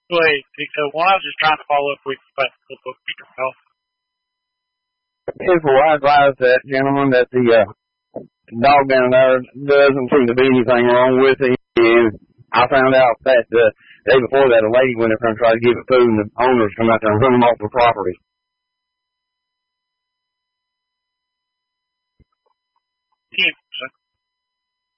Wait, well, I was just trying to follow up with the bookkeeper help. If I advise that gentleman that the dog down there doesn't seem to be anything wrong with it, and I found out that the day before that a lady went up there and tried to give it food, and the owners come out there and run them off the property.